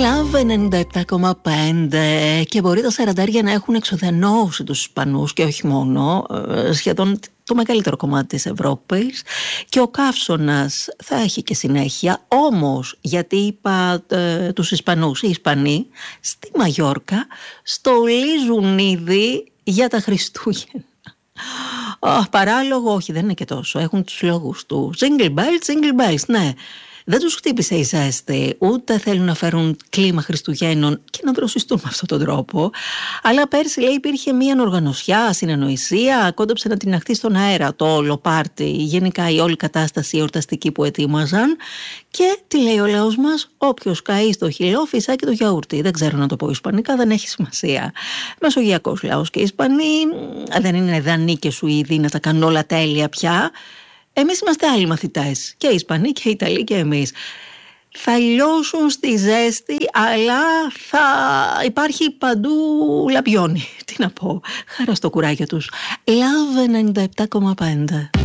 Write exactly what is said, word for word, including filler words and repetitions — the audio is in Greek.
Love ενενήντα επτά κόμμα πέντε και μπορεί τα σαραντάρια να έχουν εξοδενώσει τους Ισπανούς και όχι μόνο, σχεδόν το μεγαλύτερο κομμάτι της Ευρώπης, και ο καύσωνας θα έχει και συνέχεια. Όμως, γιατί είπα ε, τους Ισπανούς, οι Ισπανοί στη Μαγιόρκα στολίζουν ήδη για τα Χριστούγεννα. Oh, παράλογο, όχι, δεν είναι και τόσο. Έχουν τους λόγους του. Jingle bells, jingle bells, ναι. Δεν τους χτύπησε η ζέστη, ούτε θέλουν να φέρουν κλίμα Χριστουγέννων και να δροσιστούν με αυτόν τον τρόπο. Αλλά πέρσι, λέει, υπήρχε μία ανοργανωσιά, συνεννοησία, κόντεψε να την αχθεί στον αέρα το όλο πάρτι, γενικά η όλη κατάσταση εορταστική που ετοίμαζαν. Και τι λέει ο λαός μας? Όποιος καεί στο χυλό φυσάει και το γιαούρτι. Δεν ξέρω να το πω ισπανικά, δεν έχει σημασία. Μεσογειακός λαός και οι Ισπανοί δεν είναι Δανείοι και Σουηδοί να τα κάνουν όλα τέλεια πια. Εμείς είμαστε άλλοι μαθητές, και οι Ισπανοί και οι Ιταλοί και εμείς. Θα λιώσουν στη ζέστη, αλλά θα υπάρχει παντού λαμπιόνι. Τι να πω, χαρά στο κουράγιο τους. Love ενενήντα επτά κόμμα πέντε.